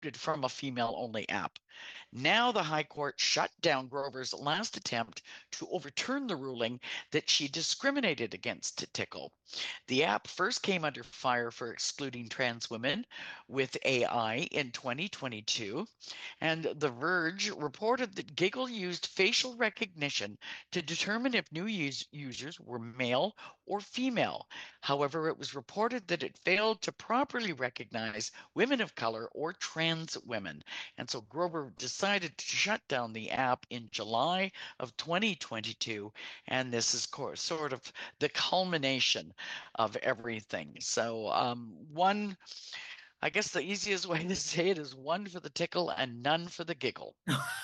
excluded from a female-only app. Now the High Court shut down Grover's last attempt to overturn the ruling that she discriminated against Tickle. The app first came under fire for excluding trans women with AI in 2022, and The Verge reported that Giggle used facial recognition to determine if new users were male or female. However, it was reported that it failed to properly recognize women of color or trans women. And so Grover decided to shut down the app in July of 2022. And this is sort of the culmination of everything. So, I guess the easiest way to say it is one for the tickle and none for the giggle.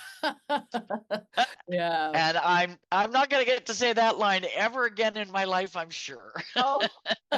Yeah. And I'm not going to get to say that line ever again in my life, I'm sure. Oh,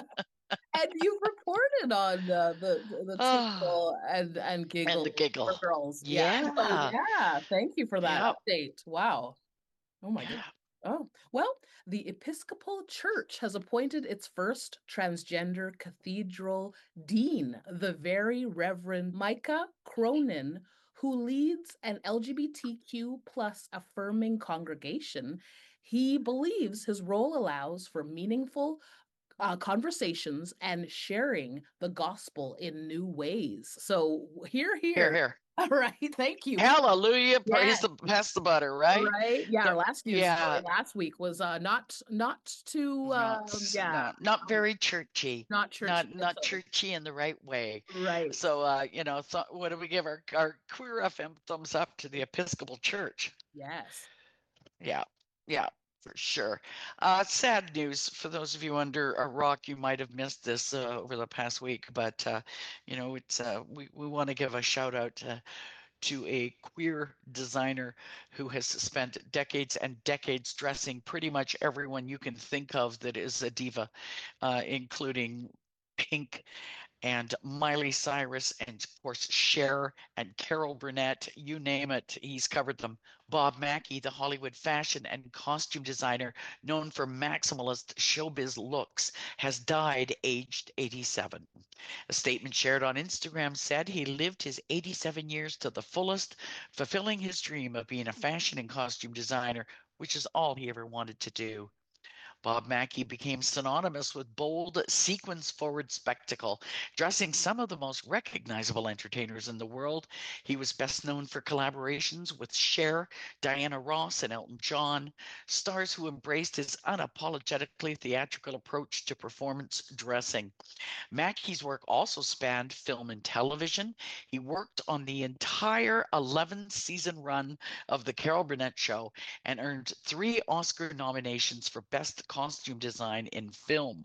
and you've reported on the Ah, tickle and and the giggle for giggle. girls. Yeah. So Yeah. yeah, thank you for that Yeah. update. Wow. Oh my goodness. Yeah. Oh, well, the Episcopal Church has appointed its first transgender cathedral dean, the Very Reverend Micah Cronin, who leads an LGBTQ plus affirming congregation. He believes his role allows for meaningful conversations and sharing the gospel in new ways. So, here, Here, here. here. All right. Thank you. Hallelujah. Yeah. Praise the pass the butter, right? Right. Yeah, our So last news story yeah, last week was not too not very churchy. not churchy Not at all. churchy in the right way. Right. So what do we give our queer FM thumbs up to the Episcopal Church? Yes. Yeah, yeah, for sure. Sad news for those of you under a rock. You might have missed this over the past week, but it's we want to give a shout out to a queer designer who has spent decades and decades dressing pretty much everyone you can think of that is a diva, including Pink and Miley Cyrus, and of course Cher and Carol Burnett, you name it, he's covered them. Bob Mackie, the Hollywood fashion and costume designer known for maximalist showbiz looks, has died aged 87. A statement shared on Instagram said he lived his 87 years to the fullest, fulfilling his dream of being a fashion and costume designer, which is all he ever wanted to do. Bob Mackie became synonymous with bold, sequence forward spectacle, dressing some of the most recognizable entertainers in the world. He was best known for collaborations with Cher, Diana Ross, and Elton John, stars who embraced his unapologetically theatrical approach to performance dressing. Mackey's work also spanned film and television. He worked on the entire 11-season run of The Carol Burnett Show and earned 3 Oscar nominations for Best Costume Design in Film.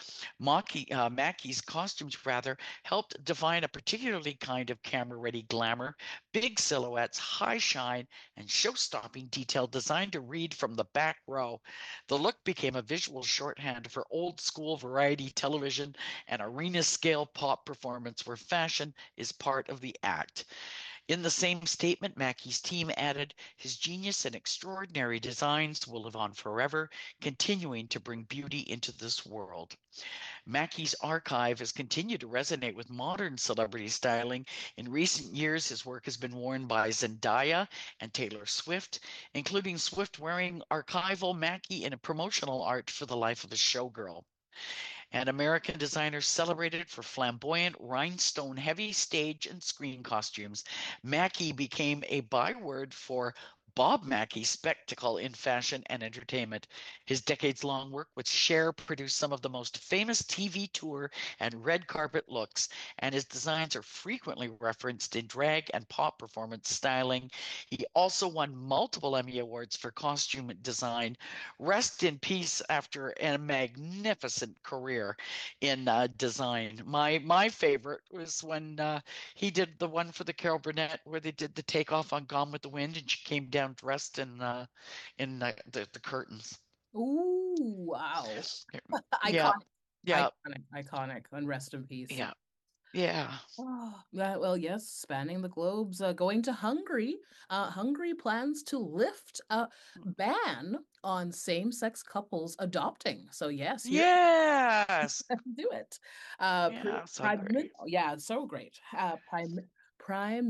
Mackey's costumes, rather, helped define a particularly kind of camera-ready glamour, big silhouettes, high shine, and show-stopping detail designed to read from the back row. The look became a visual shorthand for old-school variety television and arena-scale pop performance where fashion is part of the act. In the same statement, Mackey's team added, his genius and extraordinary designs will live on forever, continuing to bring beauty into this world. Mackey's archive has continued to resonate with modern celebrity styling. In recent years, his work has been worn by Zendaya and Taylor Swift, including Swift wearing archival Mackey in a promotional art for the life of a showgirl. And American designers celebrated for flamboyant, rhinestone-heavy stage and screen costumes. Mackey became a byword for Bob Mackey's spectacle in fashion and entertainment. His decades-long work with Cher produced some of the most famous TV tour and red carpet looks, and his designs are frequently referenced in drag and pop performance styling. He also won multiple Emmy Awards for costume design. Rest in peace after a magnificent career in design. My favorite was when he did the one for the Carol Burnett where they did the takeoff on Gone with the Wind, and she came down dressed in the curtains. Ooh, wow. Yeah, Iconic. yeah, Iconic. Iconic. And rest in peace. yeah, yeah. Oh, yeah, well, yes, spanning the globes, going to Hungary. Hungary plans to lift a ban on same-sex couples adopting. So yes, here, Yes. do it. Yeah, so Prime, great. yeah, so great. Prime